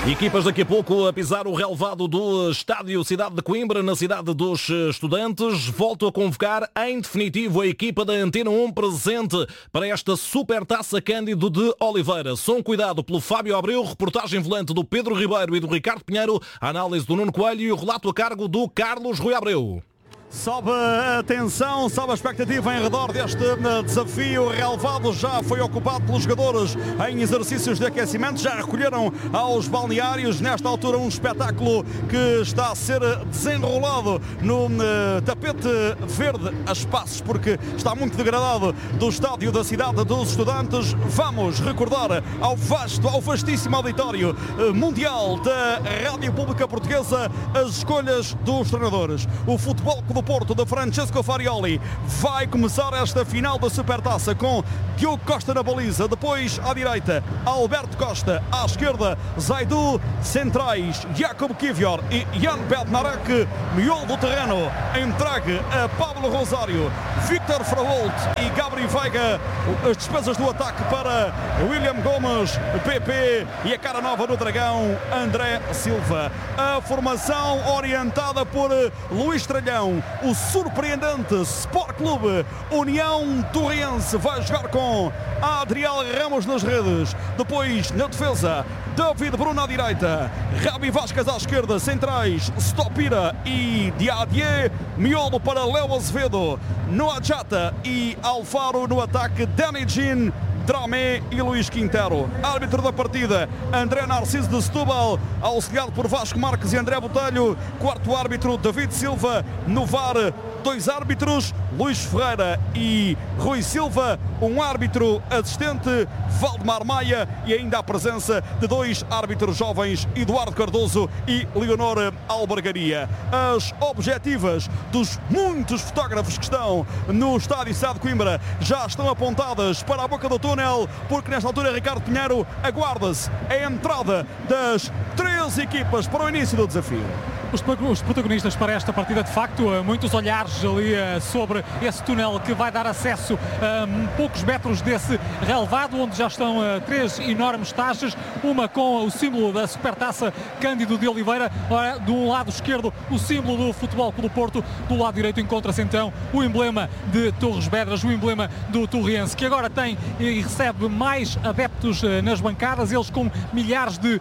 Equipas daqui a pouco a pisar o relevado do Estádio Cidade de Coimbra, na cidade dos estudantes. Volto a convocar em definitivo a equipa da Antena 1 presente para esta Supertaça Cândido de Oliveira. Som cuidado pelo Fábio Abreu, reportagem volante do Pedro Ribeiro e do Ricardo Pinheiro, a análise do Nuno Coelho e o relato a cargo do Carlos Rui Abreu. Sobe a tensão, sobe a expectativa em redor deste desafio. O relevado já foi ocupado pelos jogadores em exercícios de aquecimento, já recolheram aos balneários. Nesta altura um espetáculo que está a ser desenrolado no tapete verde a espaços, porque está muito degradado, do estádio da cidade dos estudantes. Vamos recordar ao vastíssimo auditório mundial da Rádio Pública Portuguesa as escolhas dos treinadores. O Futebol Clube Porto de Francesco Farioli vai começar esta final da Supertaça com Diogo Costa na baliza, depois à direita Alberto Costa, à esquerda Zaidu, centrais Jakub Kivior e Jan Bednarek, miolo do terreno entregue a Pablo Rosário, Victor Fraholt e Gabri Veiga. As despesas do ataque para William Gomes, PP, e a cara nova no Dragão, André Silva. A formação orientada por Luís Tralhão. O surpreendente Sport Clube União Torriense vai jogar com Adriel Ramos nas redes. Depois, na defesa, David Bruno à direita, Rabi Vasquez à esquerda, centrais Stopira e Diadier, miolo para Léo Azevedo, Noah Jata e Alfaro no ataque, Danny Jean, Dramé e Luís Quintero. Árbitro da partida, André Narciso de Setúbal, auxiliado por Vasco Marques e André Botelho. Quarto árbitro, David Silva. No VAR, dois árbitros, Luís Ferreira e Rui Silva. Um árbitro assistente, Valdemar Maia, e ainda a presença de dois árbitros jovens, Eduardo Cardoso e Leonor Albergaria. As objetivas dos muitos fotógrafos que estão no estádio Cidade de Coimbra já estão apontadas para a boca do túnel, porque nesta altura Ricardo Pinheiro aguarda-se a entrada das 3 equipas para o início do desafio. Os protagonistas para esta partida, de facto, muitos olhares ali sobre esse túnel que vai dar acesso a poucos metros desse relevado, onde já estão 3 enormes taxas, uma com o símbolo da Supertaça Cândido de Oliveira. Ora, do lado esquerdo, o símbolo do Futebol Clube Porto, do lado direito encontra-se então o emblema de Torres Vedras, o emblema do Torriense, que agora tem e recebe mais adeptos nas bancadas, eles com milhares de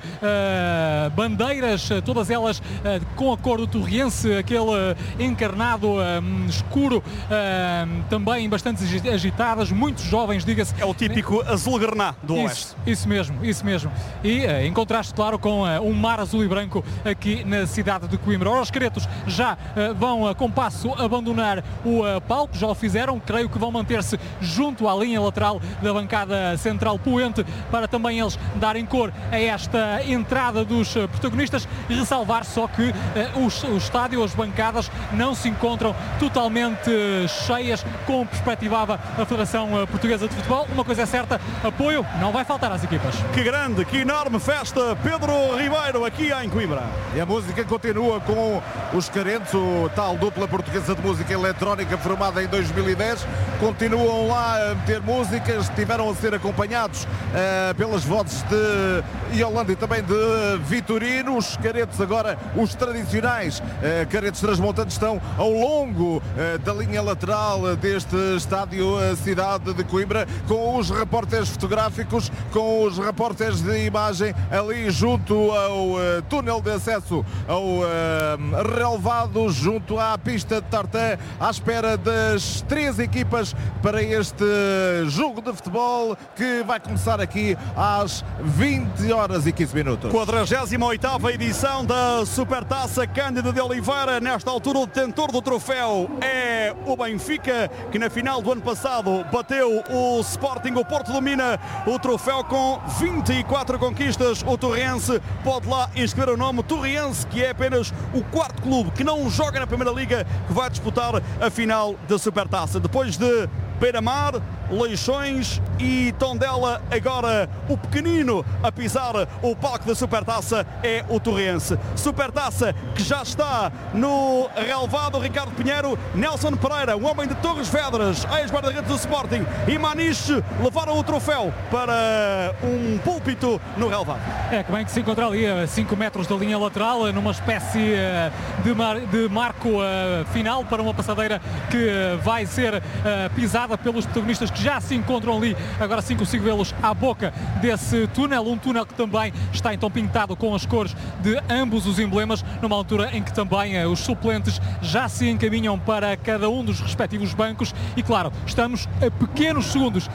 bandeiras, todas elas com a cor do Torriense, aquele encarnado escuro, também bastante agitadas, muitos jovens, diga-se. É o típico azul grená do Oeste. Isso mesmo. E em contraste, claro, com um mar azul e branco aqui na cidade de Coimbra. Ora, os caretos já vão a compasso abandonar o palco, já o fizeram, creio que vão manter-se junto à linha lateral da bancada central poente, para também eles darem cor a esta entrada dos protagonistas. Ressalvar só que o estádio, as bancadas não se encontram totalmente cheias, como perspectivava a Federação Portuguesa de Futebol. Uma coisa é certa, apoio não vai faltar às equipas. Que grande, que enorme festa, Pedro Ribeiro, aqui em Coimbra. E a música continua com os Carentes, o tal dupla portuguesa de música eletrónica formada em 2010. Continuam lá a meter músicas, tiveram a ser acompanhados pelas vozes de Yolanda e também de Vitorino. Os Caretos agora, os tradicionais Caretos Transmontanos, estão ao longo da linha lateral deste estádio Cidade de Coimbra, com os repórteres fotográficos, com os repórteres de imagem ali junto ao túnel de acesso ao relevado, junto à pista de tartan, à espera das 3 equipas para este jogo de futebol que vai começar aqui às 20h15. 48ª edição da Supertaça Cândido de Oliveira. Nesta altura o detentor do troféu é o Benfica, que na final do ano passado bateu o Sporting. O Porto domina o troféu com 24 conquistas. O Torriense pode lá inscrever o nome. Torriense, que é apenas o 4º clube que não joga na Primeira Liga, que vai disputar a final da Supertaça. Depois de Beira-Mar, Leixões e Tondela. Agora o pequenino a pisar o palco da Supertaça é o Torrense. Supertaça que já está no relevado. Ricardo Pinheiro, Nelson Pereira, o homem de Torres Vedras, ex-guarda-redes do Sporting, e Maniche levaram o troféu para um púlpito no relevado. É que bem que se encontra ali a 5 metros da linha lateral, numa espécie de marco final para uma passadeira que vai ser pisada pelos protagonistas que já se encontram ali. Agora sim consigo vê-los à boca desse túnel, um túnel que também está então pintado com as cores de ambos os emblemas, numa altura em que também os suplentes já se encaminham para cada um dos respectivos bancos e, claro, estamos a pequenos segundos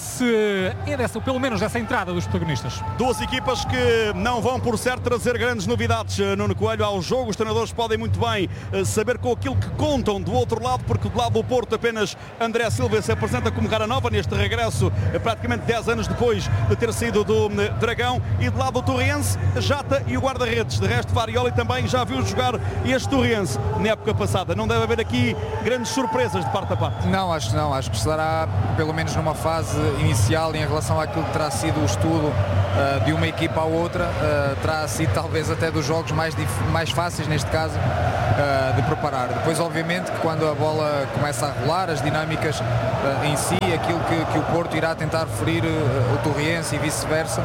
pelo menos dessa entrada dos protagonistas. Duas equipas que não vão, por certo, trazer grandes novidades, Nuno Coelho, ao jogo. Os treinadores podem muito bem saber com aquilo que contam do outro lado, porque do lado do Porto apenas André Silva se apresenta como cara nova neste regresso, praticamente 10 anos depois de ter saído do Dragão, e do lado do Torrense, Jata e o guarda-redes. De resto, Farioli também já viu jogar este Torrense na época passada. Não deve haver aqui grandes surpresas de parte a parte. Não, acho que estará pelo menos numa fase inicial em relação àquilo que terá sido o estudo de uma equipa à outra, terá sido talvez até dos jogos mais fáceis neste caso de preparar. Depois obviamente que quando a bola começa a rolar, as dinâmicas em si, aquilo que o Porto irá tentar ferir o Torrense e vice-versa,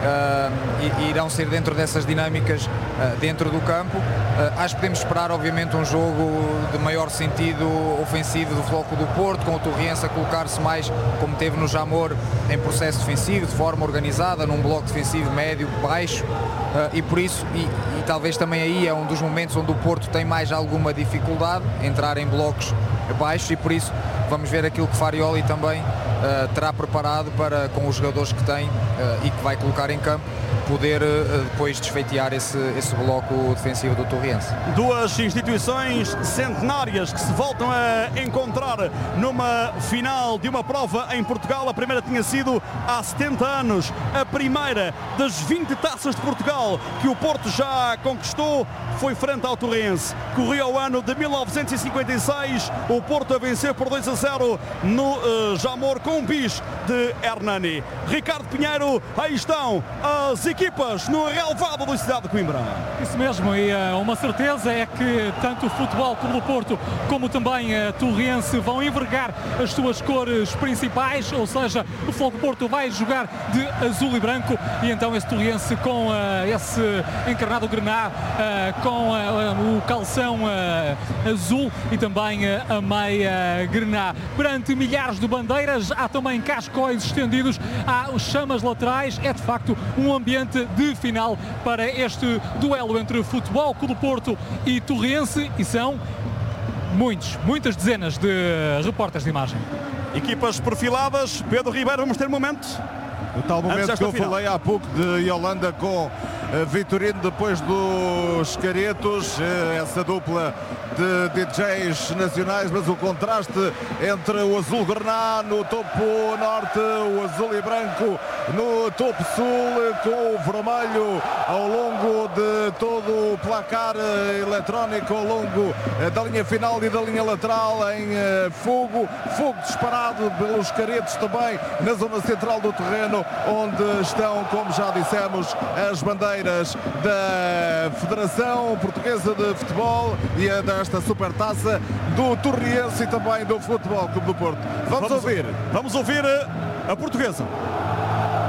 irão ser dentro dessas dinâmicas dentro do campo. Acho que podemos esperar obviamente um jogo de maior sentido ofensivo do Futebol Clube do Porto, com o Torrense a colocar-se mais como teve no Jamor em processo defensivo, de forma organizada, num bloco defensivo médio, baixo, e por isso, e talvez também aí é um dos momentos onde o Porto tem mais alguma dificuldade, entrar em blocos baixos, e por isso vamos ver aquilo que Farioli também terá preparado para, com os jogadores que tem e que vai colocar em campo, poder depois desfeitear esse bloco defensivo do Torrense. Duas instituições centenárias que se voltam a encontrar numa final de uma prova em Portugal. A primeira tinha sido há 70 anos, a primeira das 20 taças de Portugal que o Porto já conquistou foi frente ao Torrense. Corria o ano de 1956, o Porto a vencer por 2-0 no Jamor com um bis de Hernani. Ricardo Pinheiro, aí estão as equipas no relevado da cidade de Coimbra. Isso mesmo, e uma certeza é que tanto o Futebol Clube do Porto como também a Torrense vão envergar as suas cores principais, ou seja, o Futebol Clube do Porto vai jogar de azul e branco, e então esse Torrense com esse encarnado grená, com o calção azul e também a meia grená. Perante milhares de bandeiras, há também cascóis estendidos, há chamas laterais. É de facto um ambiente de final para este duelo entre Futebol Clube do Porto e Torrense, e são muitas dezenas de repórteres de imagem. Equipas perfiladas. Pedro Ribeiro, vamos ter um momento. O tal momento que eu falei há pouco de Yolanda com Vitorino depois dos caretos, essa dupla de DJs nacionais, mas o contraste entre o azul grená no topo norte, o azul e branco no topo sul, com o vermelho ao longo de todo o placar eletrónico, ao longo da linha final e da linha lateral, em fogo disparado pelos caretos também na zona central do terreno, onde estão, como já dissemos, as bandeiras da Federação Portuguesa de Futebol e a desta Supertaça do Torrense e também do Futebol Clube do Porto. Vamos ouvir a portuguesa.